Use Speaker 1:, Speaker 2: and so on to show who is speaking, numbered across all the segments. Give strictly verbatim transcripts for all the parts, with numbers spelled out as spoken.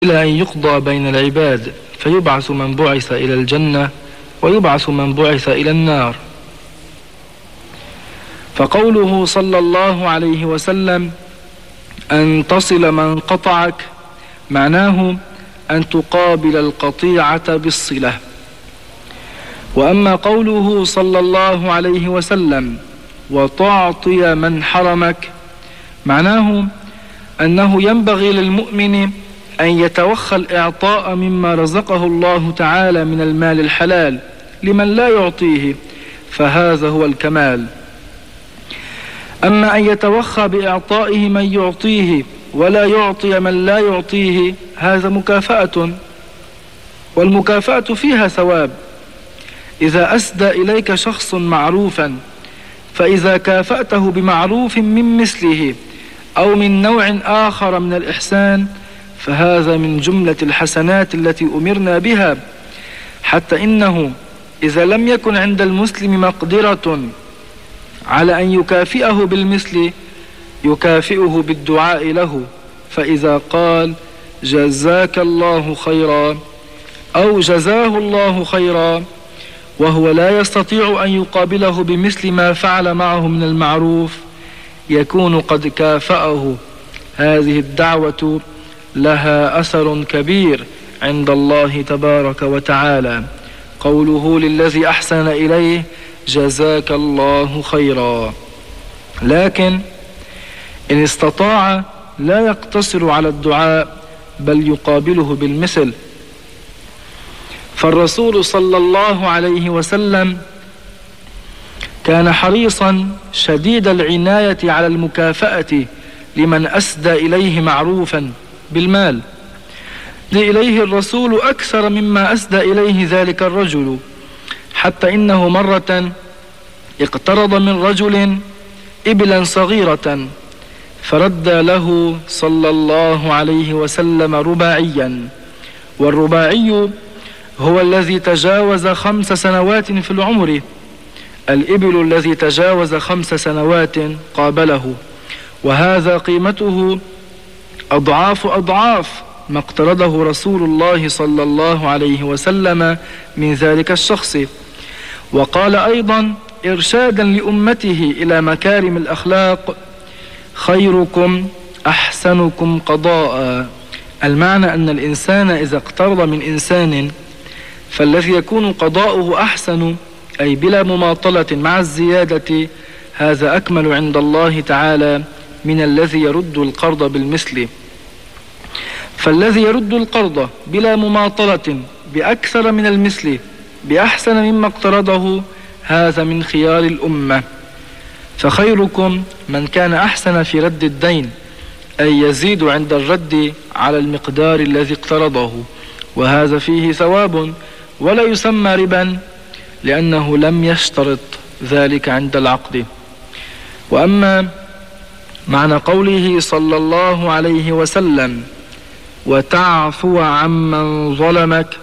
Speaker 1: إلى أن يقضى بين العباد فيبعث من بعث إلى الجنة ويبعث من بعث إلى النار. فقوله صلى الله عليه وسلم أن تصل من قطعك معناه أن تقابل القطيعة بالصلة. وأما قوله صلى الله عليه وسلم وتعطي من حرمك معناه أنه ينبغي للمؤمن أن يتوخى الإعطاء مما رزقه الله تعالى من المال الحلال لمن لا يعطيه، فهذا هو الكمال. أما أن يتوخى بإعطائه من يعطيه ولا يعطي من لا يعطيه، هذا مكافأة، والمكافأة فيها ثواب. إذا أسدى إليك شخص معروفا فإذا كافأته بمعروف من مثله أو من نوع آخر من الإحسان فهذا من جملة الحسنات التي أمرنا بها، حتى إنه إذا لم يكن عند المسلم مقدرة على أن يكافئه بالمثل يكافئه بالدعاء له، فإذا قال جزاك الله خيرا أو جزاه الله خيرا وهو لا يستطيع أن يقابله بمثل ما فعل معه من المعروف يكون قد كافأه. هذه الدعوة لها أثر كبير عند الله تبارك وتعالى. قوله للذي أحسن إليه جزاك الله خيرا، لكن إن استطاع لا يقتصر على الدعاء بل يقابله بالمثل. فالرسول صلى الله عليه وسلم كان حريصا شديد العناية على المكافأة لمن أسدى إليه معروفا بالمال، لإليه الرسول أكثر مما أسدى إليه ذلك الرجل، حتى إنه مرة اقترض من رجل إبلا صغيرة فرد له صلى الله عليه وسلم رباعيا، والرباعي هو الذي تجاوز خمس سنوات في العمر. الإبل الذي تجاوز خمس سنوات قابله، وهذا قيمته أضعاف أضعاف ما اقترضه رسول الله صلى الله عليه وسلم من ذلك الشخص. وقال أيضا إرشادا لأمته إلى مكارم الأخلاق خيركم أحسنكم قضاء، المعنى أن الإنسان إذا اقترض من إنسان فالذي يكون قضاؤه أحسن، أي بلا مماطلة مع الزيادة، هذا أكمل عند الله تعالى من الذي يرد القرض بالمثل. فالذي يرد القرض بلا مماطلة بأكثر من المثل بأحسن مما اقترضه هذا من خيار الأمة. فخيركم من كان أحسن في رد الدين، أي يزيد عند الرد على المقدار الذي اقترضه، وهذا فيه ثواب ولا يسمى ربا لأنه لم يشترط ذلك عند العقد. وأما معنى قوله صلى الله عليه وسلم وتعفو عمن ظلمك،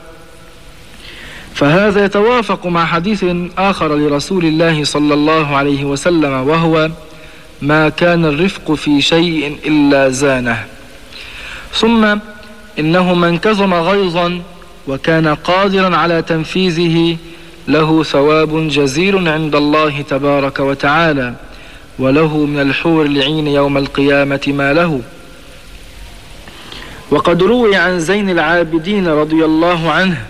Speaker 1: فهذا يتوافق مع حديث آخر لرسول الله صلى الله عليه وسلم، وهو ما كان الرفق في شيء إلا زانه. ثم إنه من كظم غيظا وكان قادرا على تنفيذه له ثواب جزيل عند الله تبارك وتعالى، وله من الحور العين يوم القيامة ما له. وقد روي عن زين العابدين رضي الله عنه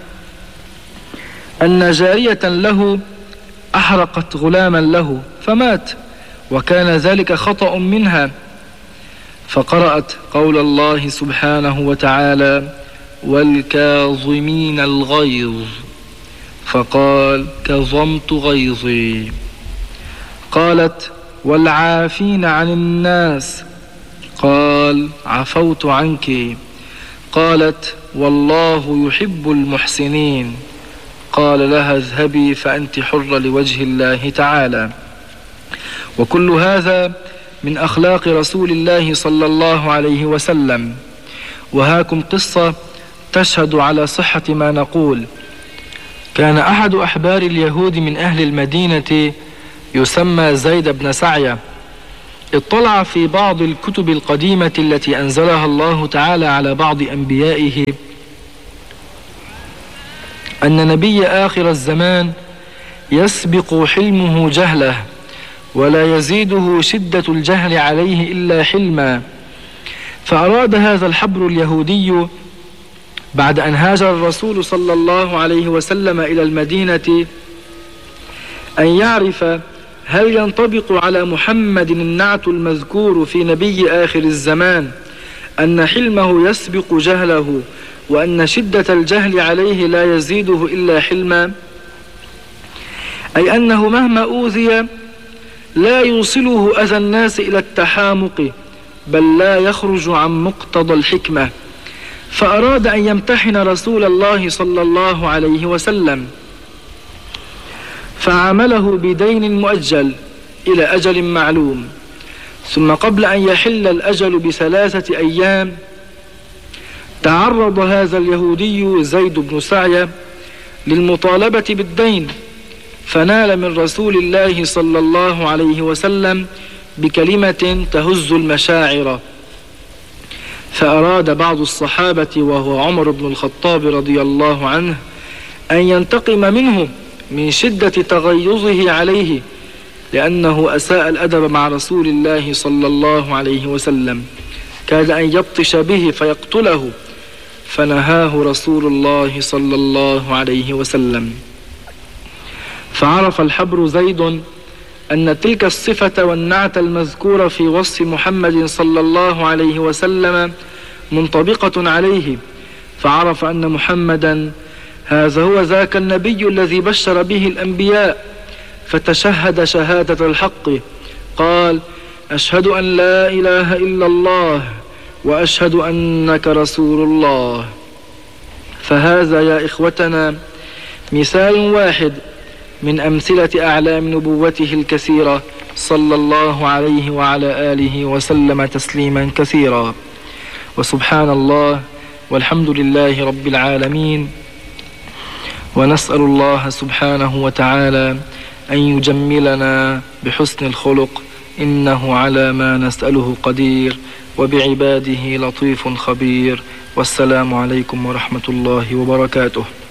Speaker 1: أن جارية له أحرقت غلاما له فمات، وكان ذلك خطأ منها، فقرأت قول الله سبحانه وتعالى والكاظمين الغيظ، فقال كظمت غيظي. قالت والعافين عن الناس، قال عفوت عنك. قالت والله يحب المحسنين، قال لها اذهبي فأنت حرة لوجه الله تعالى. وكل هذا من أخلاق رسول الله صلى الله عليه وسلم. وهاكم قصة تشهد على صحة ما نقول. كان أحد أحبار اليهود من أهل المدينة يسمى زيد بن سعية، اطلع في بعض الكتب القديمة التي أنزلها الله تعالى على بعض أنبيائه أن نبي آخر الزمان يسبق حلمه جهله ولا يزيده شدة الجهل عليه إلا حلما. فأراد هذا الحبر اليهودي بعد أن هاجر الرسول صلى الله عليه وسلم إلى المدينة أن يعرف هل ينطبق على محمد النعت المذكور في نبي آخر الزمان أن حلمه يسبق جهله وأن شدة الجهل عليه لا يزيده إلا حلما، أي أنه مهما أوذي لا يوصله أذى الناس إلى التحامق بل لا يخرج عن مقتضى الحكمة. فأراد أن يمتحن رسول الله صلى الله عليه وسلم فعامله بدين مؤجل إلى أجل معلوم، ثم قبل أن يحل الأجل بثلاثة أيام تعرض هذا اليهودي زيد بن سعية للمطالبة بالدين، فنال من رسول الله صلى الله عليه وسلم بكلمة تهز المشاعر. فأراد بعض الصحابة وهو عمر بن الخطاب رضي الله عنه أن ينتقم منه من شدة تغيظه عليه لأنه أساء الأدب مع رسول الله صلى الله عليه وسلم، كاد أن يبطش به فيقتله، فنهاه رسول الله صلى الله عليه وسلم. فعرف الحبر زيد أن تلك الصفة والنعت المذكورة في وصف محمد صلى الله عليه وسلم منطبقة عليه، فعرف أن محمدا هذا هو ذاك النبي الذي بشر به الأنبياء، فتشهد شهادة الحق، قال: أشهد أن لا إله إلا الله وأشهد أنك رسول الله. فهذا يا إخوتنا مثال واحد من أمثلة أعلام نبوته الكثيرة صلى الله عليه وعلى آله وسلم تسليما كثيرا. وسبحان الله والحمد لله رب العالمين، ونسأل الله سبحانه وتعالى أن يجملنا بحسن الخلق، إنه على ما نسأله قدير، وبعباده لطيف خبير. والسلام عليكم ورحمة الله وبركاته.